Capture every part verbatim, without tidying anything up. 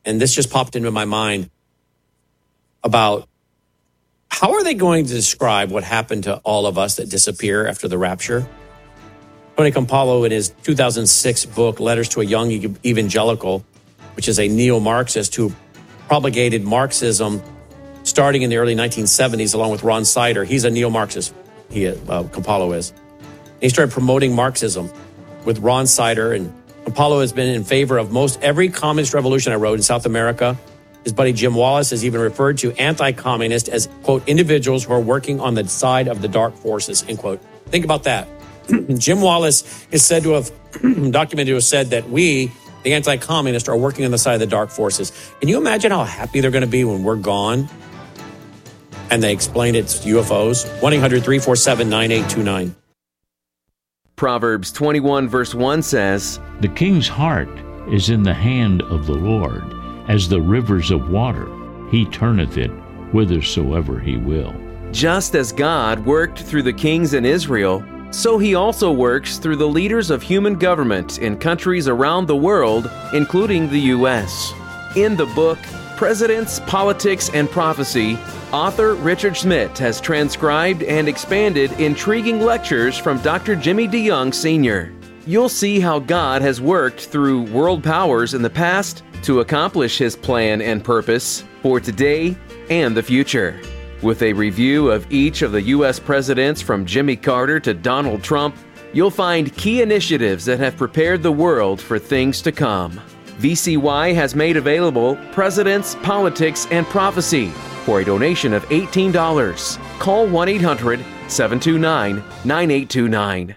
and this just popped into my mind, about how are they going to describe what happened to all of us that disappear after the rapture? Tony Campolo, in his two thousand six book, Letters to a Young Evangelical, which is a neo-Marxist who propagated Marxism starting in the early nineteen seventies, along with Ron Sider. He's a neo-Marxist, he, uh, Campolo is. And he started promoting Marxism with Ron Sider, and Campolo has been in favor of most every communist revolution I wrote in South America. His buddy Jim Wallace has even referred to anti-communists as, quote, individuals who are working on the side of the dark forces, end quote. Think about that. Jim Wallace is said to have, documented to have said that we, the anti-communists, are working on the side of the dark forces. Can you imagine how happy they're going to be when we're gone? And they explain it's U F Os. one eight hundred three four seven nine eight two nine. Proverbs twenty-one verse one says, "The king's heart is in the hand of the Lord, as the rivers of water. He turneth it whithersoever he will." Just as God worked through the kings in Israel, so he also works through the leaders of human government in countries around the world, including the U S. In the book, Presidents, Politics, and Prophecy, author Richard Schmidt has transcribed and expanded intriguing lectures from Doctor Jimmy DeYoung Senior You'll see how God has worked through world powers in the past to accomplish his plan and purpose for today and the future. With a review of each of the U S presidents from Jimmy Carter to Donald Trump, you'll find key initiatives that have prepared the world for things to come. V C Y has made available Presidents, Politics, and Prophecy for a donation of eighteen dollars. Call one eight hundred seven two nine nine eight two nine.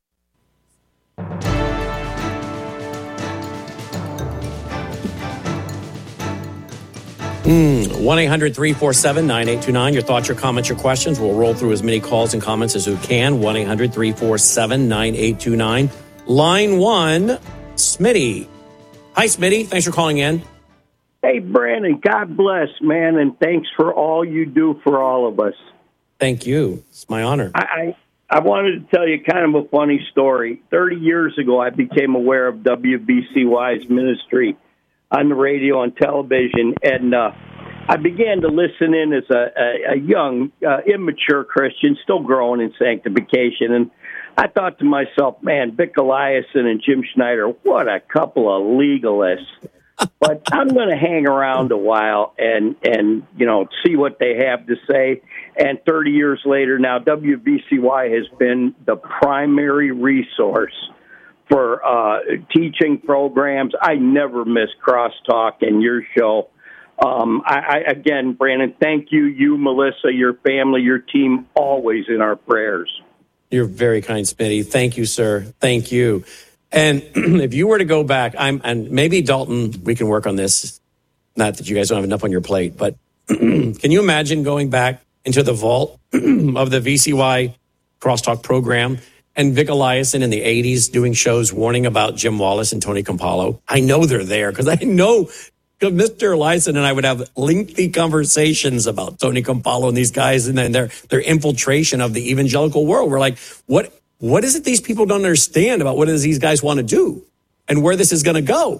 Mm, one eight hundred three four seven nine eight two nine. Your thoughts, your comments, your questions. We'll roll through as many calls and comments as we can. one eight hundred three four seven nine eight two nine. Line one, Smitty. Hi, Smitty. Thanks for calling in. Hey, Brandon. God bless, man, and thanks for all you do for all of us. Thank you. It's my honor. I, I, I wanted to tell you kind of a funny story. thirty years ago, I became aware of W B C Y's ministry on the radio and television, and uh, I began to listen in as a, a, a young, uh, immature Christian, still growing in sanctification. And I thought to myself, man, Vic Eliason and Jim Schneider, what a couple of legalists. But I'm going to hang around a while and, and, you know, see what they have to say. And thirty years later now, W B C Y has been the primary resource for uh, teaching programs. I never miss Crosstalk and your show. Um, I, I, again, Brandon, thank you, you, Melissa, your family, your team, always in our prayers. You're very kind, Smitty. Thank you, sir. Thank you. And if you were to go back, I'm, and maybe Dalton, we can work on this. Not that you guys don't have enough on your plate, but can you imagine going back into the vault of the V C Y Crosstalk program and Vic Eliason in the eighties doing shows warning about Jim Wallace and Tony Campolo? I know they're there because I know Mister Eliason and I would have lengthy conversations about Tony Campolo and these guys and then their their infiltration of the evangelical world. We're like, what what is it these people don't understand about what it is these guys want to do and where this is going to go?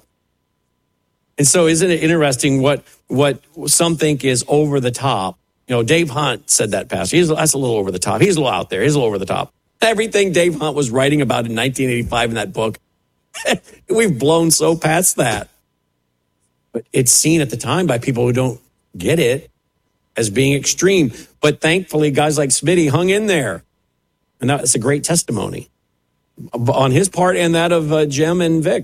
And so isn't it interesting what what some think is over the top? You know, Dave Hunt said that, Pastor. He's, that's a little over the top. He's a little out there. He's a little over the top. Everything Dave Hunt was writing about in nineteen eighty-five in that book, we've blown so past that. But it's seen at the time by people who don't get it as being extreme. But thankfully, guys like Smitty hung in there. And that's a great testimony on his part and that of uh, Jim and Vic.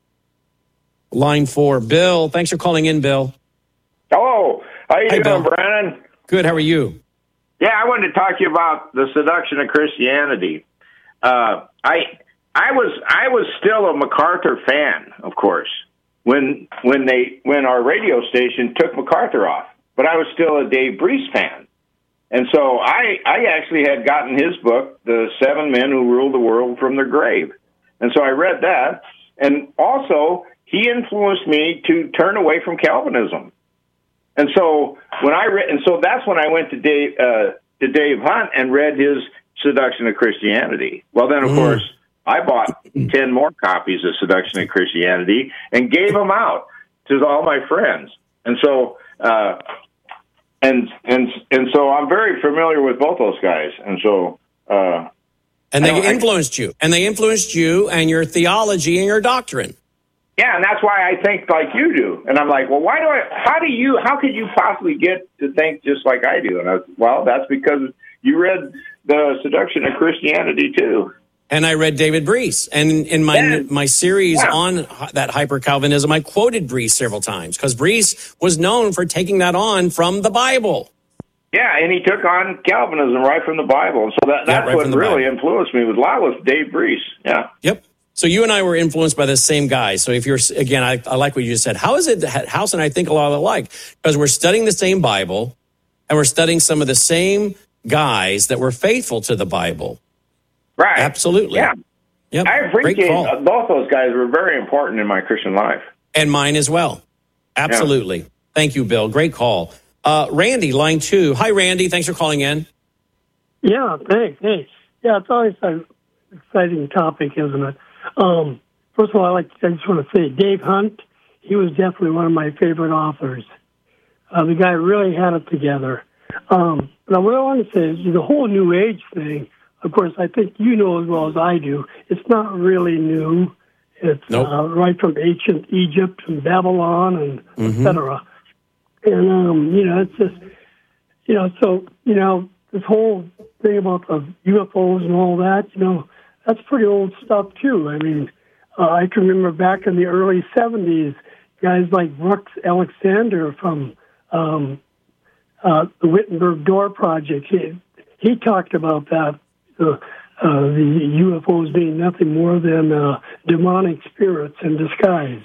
Line four, Bill. Thanks for calling in, Bill. Hello. How you Hi, doing, Bill. Brandon? Good. How are you? Yeah, I wanted to talk to you about the seduction of Christianity. Uh, I I was I was still a MacArthur fan, of course, when when they when our radio station took MacArthur off. But I was still a Dave Breese fan. And so I, I actually had gotten his book, The Seven Men Who Ruled the World from Their Grave. And so I read that. And also, he influenced me to turn away from Calvinism. And so when I read, and so that's when I went to Dave, uh, to Dave Hunt and read his Seduction of Christianity. Well, then, of mm. course, I bought ten more copies of Seduction of Christianity and gave them out to all my friends. And so, uh, and and and so I'm very familiar with both those guys. And so, uh, and they influenced I, you, and they influenced you and your theology and your doctrine. Yeah, and that's why I think like you do. And I'm like, well, why do I? How do you? How could you possibly get to think just like I do? And I, well, that's because you read The Seduction of Christianity too. And I read David Breese. And in my yeah. my series yeah. on that hyper-Calvinism, I quoted Breese several times because Breese was known for taking that on from the Bible. Yeah, and he took on Calvinism right from the Bible. And so that, that's yeah, right what really Bible. influenced me with a lot was Dave Breese. Yeah. Yep. So you and I were influenced by the same guy. So if you're, again, I, I like what you just said. How is it that House and I think a lot alike? Because we're studying the same Bible and we're studying some of the same guys that were faithful to the Bible. Right. Absolutely. Yeah. Yep. I appreciate both those guys were very important in my Christian life. And mine as well. Absolutely. Yeah. Thank you, Bill. Great call. Uh, Randy, line two. Hi, Randy. Thanks for calling in. Yeah, thanks. Hey, yeah, it's always an exciting topic, isn't it? Um, first of all, I like I just want to say Dave Hunt, he was definitely one of my favorite authors. Uh, the guy really had it together. Um, now, what I want to say is the whole New Age thing. Of course, I think you know as well as I do, it's not really new. It's nope. uh, right from ancient Egypt and Babylon and mm-hmm. et cetera. And, um, you know, it's just, you know, so, you know, this whole thing about the U F Os and all that, you know, that's pretty old stuff, too. I mean, uh, I can remember back in the early seventies, guys like Brooks Alexander from um, uh, the Wittenberg Door Project, he, he talked about that. Uh, uh, the U F Os being nothing more than uh, demonic spirits in disguise.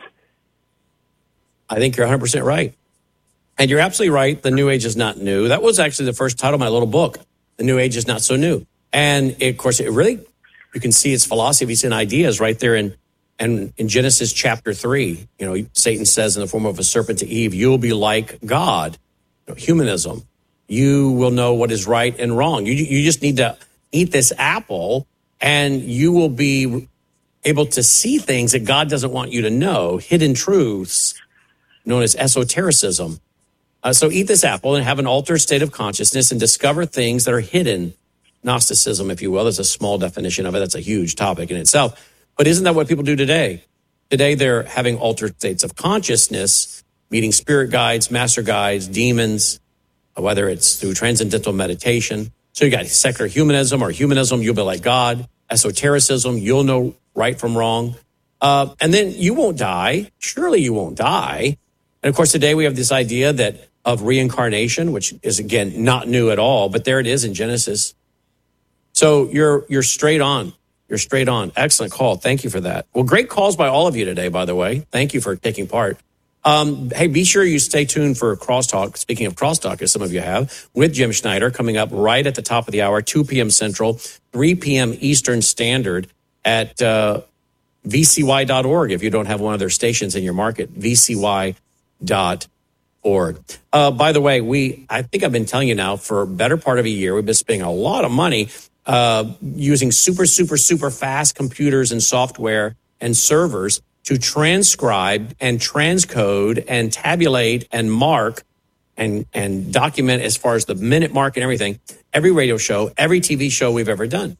I think you're one hundred percent right. And you're absolutely right. The New Age is not new. That was actually the first title of my little book. The New Age is not so new. And, it, of course, it really, you can see its philosophies and ideas right there in, in, in Genesis chapter three. You know, Satan says in the form of a serpent to Eve, you will be like God. You know, humanism. You will know what is right and wrong. You, you just need to eat this apple, and you will be able to see things that God doesn't want you to know, hidden truths known as esotericism. Uh, so eat this apple and have an altered state of consciousness and discover things that are hidden. Gnosticism, if you will, is a small definition of it. That's a huge topic in itself. But isn't that what people do today? Today, they're having altered states of consciousness, meeting spirit guides, master guides, demons, whether it's through transcendental meditation. So you got secular humanism or humanism, you'll be like God. Esotericism, you'll know right from wrong. Uh, and then you won't die. Surely you won't die. And of course, today we have this idea that of reincarnation, which is, again, not new at all, but there it is in Genesis. So you're you're straight on. You're straight on. Excellent call. Thank you for that. Well, great calls by all of you today, by the way. Thank you for taking part. Um, hey, be sure you stay tuned for Crosstalk. Speaking of Crosstalk, as some of you have, with Jim Schneider coming up right at the top of the hour, two p.m. Central, three p.m. Eastern Standard at uh, V C Y dot org. If you don't have one of their stations in your market, V C Y dot org. Uh, by the way, we I think I've been telling you now for a better part of a year, we've been spending a lot of money uh, using super, super, super fast computers and software and servers to transcribe and transcode and tabulate and mark and, and document as far as the minute mark and everything, every radio show, every T V show we've ever done.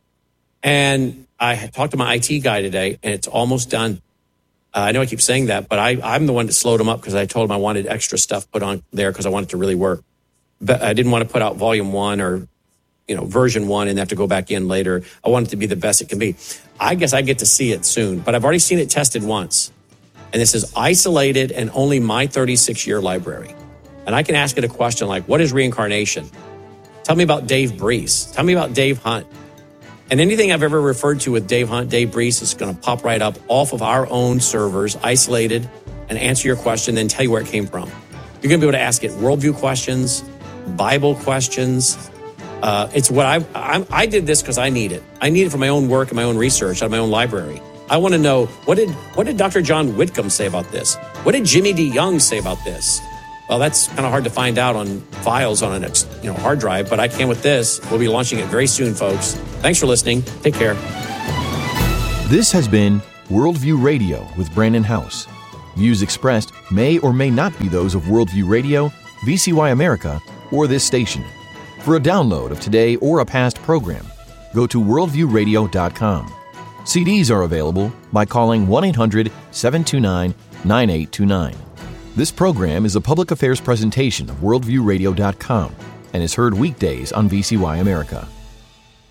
And I talked to my I T guy today, and it's almost done. Uh, I know I keep saying that, but I, I'm the one that slowed him up because I told him I wanted extra stuff put on there because I wanted it to really work. But I didn't want to put out volume one or, you know, version one and have to go back in later. I want it to be the best it can be. I guess I get to see it soon, but I've already seen it tested once. And this is isolated and only my thirty-six year library. And I can ask it a question like, what is reincarnation? Tell me about Dave Breese. Tell me about Dave Hunt. And anything I've ever referred to with Dave Hunt, Dave Breese is going to pop right up off of our own servers, isolated, and answer your question, then tell you where it came from. You're going to be able to ask it worldview questions, Bible questions. Uh, it's what I I'm, I did this because I need it. I need it for my own work and my own research out of my own library. I want to know, what did what did Doctor John Whitcomb say about this? What did Jimmy D. Young say about this? Well, that's kind of hard to find out on files on an you know hard drive, but I can with this. We'll be launching it very soon, folks. Thanks for listening. Take care. This has been Worldview Radio with Brandon House. Views expressed may or may not be those of Worldview Radio, V C Y America, or this station. For a download of today or a past program, go to worldview radio dot com. C Ds are available by calling one eight hundred seven two nine nine eight two nine. This program is a public affairs presentation of worldview radio dot com and is heard weekdays on V C Y America.